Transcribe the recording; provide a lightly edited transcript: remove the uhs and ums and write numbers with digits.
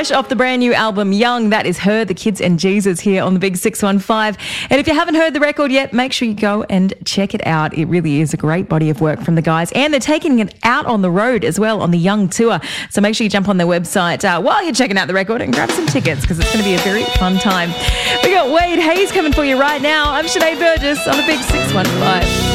fresh off the brand new album Young. That is Her, The Kids and Jesus here on the Big 615. And if you haven't heard the record yet, make sure you go and check it out. It really is a great body of work from the guys. And they're taking it out on the road as well on the Young tour. So make sure you jump on their website while you're checking out the record and grab some tickets because it's going to be a very fun time. We got Wade Hayes coming for you right now. I'm Sinead Burgess on the Big 615.